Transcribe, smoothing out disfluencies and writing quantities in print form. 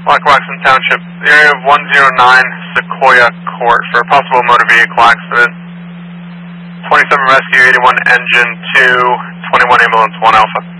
Waxman Township, the area of 109 Sequoia Court for a possible motor vehicle accident. 27 rescue, 81 engine, 2, 21 ambulance, 1 Alpha.